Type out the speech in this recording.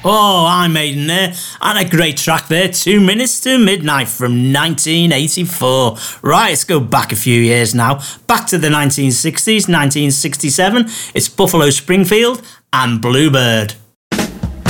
Oh, Iron Maiden there, and a great track there, 2 Minutes to Midnight from 1984. Right, let's go back a few years now, back to the 1960s, 1967. It's Buffalo Springfield and Bluebird.